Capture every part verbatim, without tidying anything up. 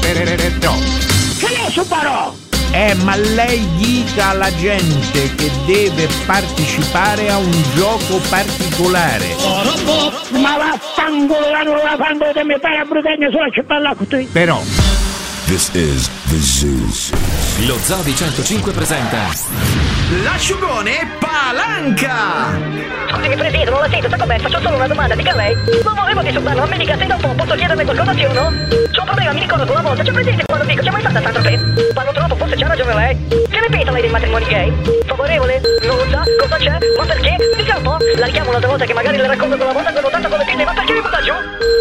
No. Che ne Subaru? Eh, ma lei dica alla gente che deve partecipare a un gioco particolare. Ma vaffanculo, la nuova fango che mi fai a brutegno sulla cipolla così. Però This is the Zoo. Lo Zoo di centocinque presenta L'asciugone Palanca. Scusi, mi presento, non la sento, sa com'è? Faccio solo una domanda, dica lei. Non volevo disturbarlo, non mi dica, se dopo posso chiederle qualcosa, sì o no? C'ho un problema, mi ricordo una volta, c'è presente quando dico, c'è mai stata Sandra Pen? Parlo troppo, forse c'ha ragione lei. Che ne pensa lei dei matrimoni gay? Favorevole? Non lo sa? Cosa c'è? Ma perché? Dica un po'. La richiamo un'altra volta che magari le racconto quella volta quello tanto come pinne, ma perché mi butta giù?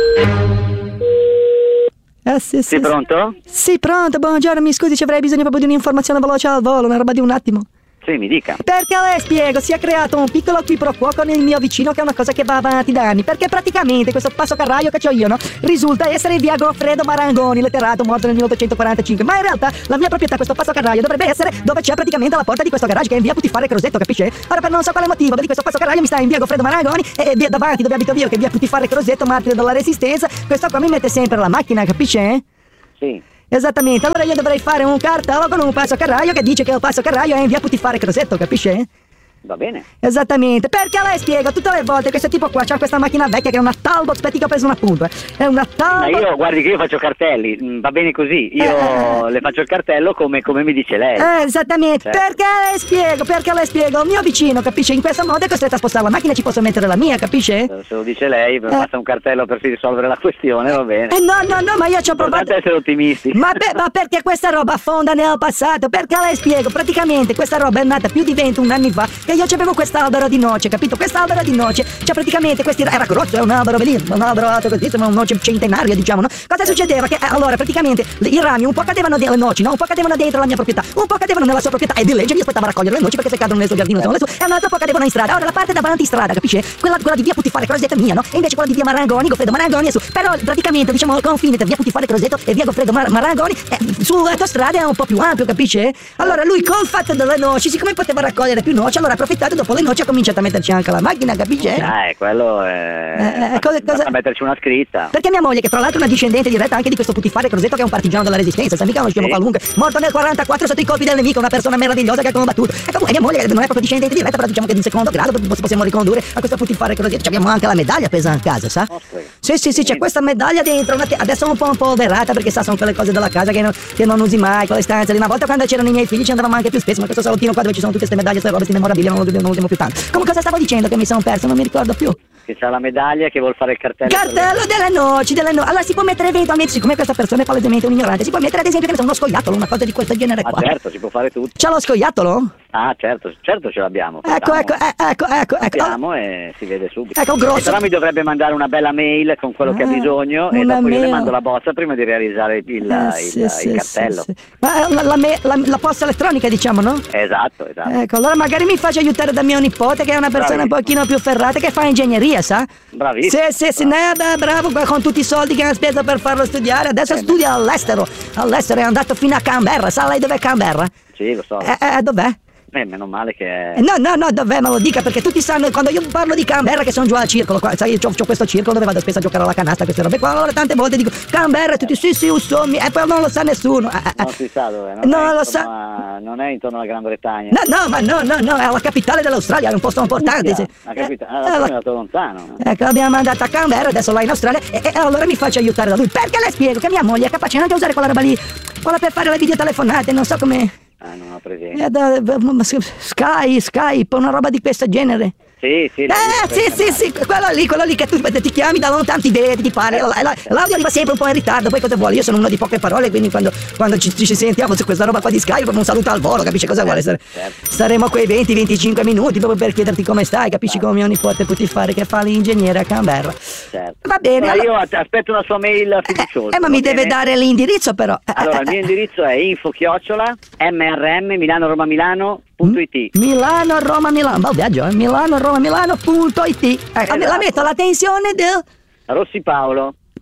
Eh, sì, sì, Sei pronto? Sì, pronto, buongiorno, mi scusi, ci avrei bisogno proprio di un'informazione veloce al volo, una roba di un attimo. Sì, mi dica. Perché le spiego, si è creato un piccolo qui pro quo con il mio vicino, che è una cosa che va avanti da anni. Perché praticamente questo passocarraio che c'ho io, no, risulta essere via Goffredo Marangoni, letterato, morto nel milleottocentoquarantacinque. Ma in realtà la mia proprietà, questo passocarraio, dovrebbe essere dove c'è praticamente la porta di questo garage, che è in via Putiffare Crosetto, capisce? Ora, per non so quale motivo, vedi, questo passocarraio mi sta in via Goffredo Marangoni e via davanti dove abito io, che è via Putiffare Crosetto, martire della Resistenza. Questo qua mi mette sempre la macchina, capisce? Sì. Esattamente, allora io dovrei fare un cartello con un passocarraio che dice che il passocarraio è in via Putiffare Crosetto, capisce? Va bene. Esattamente, perché lei spiego, tutte le volte questo tipo qua c'ha questa macchina vecchia che è una Talbot, aspetti che ho preso un appunto, eh. È una Talbot. Ma io, guardi che io faccio cartelli, mm, va bene così, io Eh. le faccio il cartello come, come mi dice lei. Eh, esattamente, Certo. perché le spiego, perché le spiego, il mio vicino, capisce, in questo modo è costretto a spostare la macchina, ci posso mettere la mia, capisce? Se lo dice lei, basta un cartello per risolvere la questione, va bene. Eh no, no, no, ma io ci ho provato. L'importante è essere ottimisti. Ma, beh, ma perché questa roba affonda nel passato? Perché le spiego, praticamente questa roba è nata più di ventuno anni fa, che io c'avevo quest'albero di noce, capito? Quest'albero di noce, cioè praticamente questi, era grosso, è un albero bellissimo, un albero alto così, insomma, un noce centenario, diciamo, no? Cosa succedeva? Che eh, allora praticamente i rami un po' cadevano delle noci, no? Un po' cadevano dentro la mia proprietà, un po' cadevano nella sua proprietà, e di legge io aspettavo a raccogliere le noci perché se cadono nel suo giardino sono le sue, e un altro po' cadevano in strada. Ora la parte davanti in strada, capisce? Quella, quella di via Putiffare Crosetto è mia, no? E invece quella di via Marangoni, Goffredo Marangoni è su. Però praticamente, diciamo, il confine tra via Putiffare Crosetto e via Goffredo Mar- Marangoni eh, sull'autostrada è un po' più ampio, capisce? Allora lui col fatto delle noci, siccome poteva raccogliere più noci, allora ha approfittato, dopo le noci ha cominciato a metterci anche la macchina, capisce? Eh, quello è... Eh, eh, cosa- cosa- Basta metterci una scritta. Perché mia moglie, che tra l'altro è una discendente diretta anche di questo Putiffare Crosetto, che è un partigiano della Resistenza, sa mica uno scemo Sì. qualunque, morto nel quarantaquattro sotto i colpi del nemico, una persona meravigliosa che ha combattuto. E comunque mia moglie non è proprio discendente diretta, però diciamo che di secondo grado possiamo ricondurre a questo Putiffare Crosetto. Ci abbiamo anche la medaglia appesa a casa, sa? Ostras. Sì, sì, sì, c'è questa medaglia dentro, una te- adesso è un po' impolverata perché sa, sono quelle cose della casa che non, che non usi mai, quelle stanze lì. Una volta quando c'erano i miei figli ci andavamo anche più spesso, ma questo salottino qua dove ci sono tutte queste medaglie, queste robe, queste memorabilia, non lo, non lo usiamo più tanto. Comunque cosa stavo dicendo che mi sono perso, non mi ricordo più. Che c'ha la medaglia che vuol fare il cartello. per Cartello delle noci, delle noci. Allora si può mettere eventualmente, siccome questa persona è palesemente un ignorante, si può mettere ad esempio che ne so, uno scoiattolo, una cosa di questo genere lei. qua. Ma certo, si può fare tutto. C'ha lo scoiattolo? Ah, certo, certo ce l'abbiamo. Ecco, facciamo. ecco, eh, ecco, ecco, ecco. Sappiamo e si vede subito. Ecco, grosso. E però mi dovrebbe mandare una bella mail con quello che ha Ah, bisogno e una dopo io le mail. mando la bozza prima di realizzare il, il, Eh, il- sì, il sì, cartello. sì, sì. Ma, eh, la, la, me- la- la posta elettronica, diciamo, no? Esatto, esatto. Ecco, allora magari mi faccio aiutare da mio nipote, che è una persona un Bravissimo. pochino più ferrata, che fa ingegneria, sa? Bravissimo. Sì, sì, sì, ne- beh, bravo, beh, con tutti i soldi che ha speso per farlo studiare, adesso Eh, studia all'estero. All'estero è andato fino a Canberra, sa lei dov'è Canberra? Sì, lo so. Eh, eh, dov'è? Eh, meno male che è... Eh, No, no, no, dov'è? Me lo dica, perché tutti sanno, quando io parlo di Canberra, che sono giù al circolo, qua, sai, io c'ho, c'ho questo circolo dove vado spesso a giocare alla canasta, queste robe qua, allora tante volte dico Canberra, e tutti sì, sì, usommi, e poi non lo sa nessuno. Eh, eh, Non si sa dove, non, No, è lo intorno sa- a- non è intorno alla Gran Bretagna. No, no, ma no, no, no, è la capitale dell'Australia, è un posto importante. sì. La capitale, Eh, ah, eh, è la- andato lontano. Ecco, l'abbiamo mandata a Canberra, adesso là in Australia, e, e allora mi faccio aiutare da lui, perché le spiego che mia moglie è capace anche a usare quella roba lì, quella per fare le videotelefonate, non so come... Ah, non ho presente. Eh, da- da- Sky, Skype, una roba di questo genere. Sì, sì. Eh, sì, sì, sì, quello lì, quello lì che tu ti chiami da lontano, ti vedi, ti parli. la- la- L'audio arriva sempre un po' in ritardo, poi cosa vuole? Io sono uno di poche parole, quindi quando, quando ci, ci sentiamo su questa roba qua di Skype, un saluto al volo, capisci cosa vuole? Stare- certo. Staremo quei venti venticinque minuti proprio per chiederti come stai, capisci come mio nipote Putiffare che fa l'ingegnere a Canberra. Certo. Va bene. Ma allora- io att- aspetto una sua mail fiduciosa. Eh, ma va mi deve bene? dare l'indirizzo però. Eh, Allora, eh, il mio indirizzo è info chiocciola mrm milano roma milano punto it. Milano, Roma, Milano, bel viaggio, eh? Milano, Roma, Milano punto it. Eh, Esatto. La metto alla tensione del... Rossi Paolo.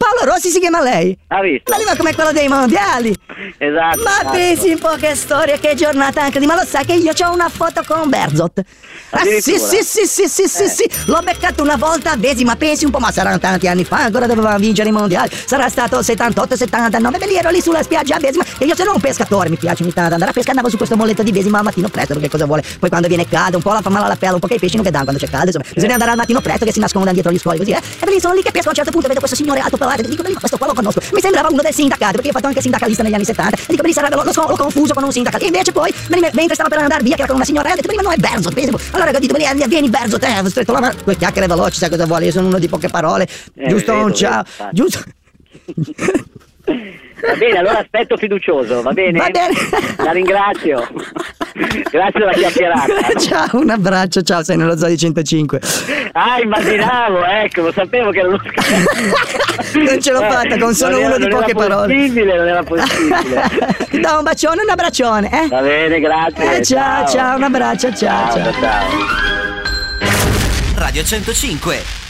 Paolo Rossi si chiama lei? Ha visto? Ma lei va come quello dei mondiali. Esatto. Ma esatto. pensi un po' che storia, che giornata anche di. Ma lo sai che io ho una foto con Berzot? Ah sì sì sì sì sì sì sì, Eh. sì. L'ho beccato una volta a Vesi, ma pensi un po', ma saranno tanti anni fa, ancora doveva vincere i mondiali. Sarà stato settantotto settantanove, beh lì ero lì sulla spiaggia a Vesi, ma io sono un pescatore, mi piace ogni tanto andare a pesca, andavo su questo molletto di Vesi, ma al mattino presto, perché cosa vuole? Poi quando viene caldo, un po' la fa male alla pelle, un po' che i pesci non che danno quando c'è caldo, insomma, bisogna andare al mattino presto che si nascondono dietro gli scogli così, eh. E lì sono lì che pesco, a un certo punto vedo questo signore alto pelato, e dico, ma questo qua lo conosco, mi sembrava uno del sindacato, perché io ho fatto anche sindacalista negli anni settanta, e dico, lì sarebbe, lo, lo, l'ho confuso con un sindacalista, e invece poi, mentre stavo per andare via, che era con una signora, e ho detto, prima no, è Berzot, penso, allora ho detto, vieni, vieni Berzot, eh, ho stretto la mano, due chiacchiere veloci, sai cosa vuole, io sono uno di poche parole, Eh, giusto vedo, un ciao, vedo, giusto... Va bene, allora aspetto fiducioso, va bene? Va bene. La ringrazio. Grazie della chiacchierata. Ciao, un abbraccio, ciao, sei nello Zoo di centocinque. Ah, immaginavo, ecco, lo sapevo che era uno scherzo. Non ce l'ho fatta, con solo Non era- uno di non poche era parole. possibile, non era possibile. Ti do un bacione, un abbraccione, eh? Va bene, grazie. Eh, ciao, ciao, un abbraccio, ciao, ciao. ciao. Radio centocinque,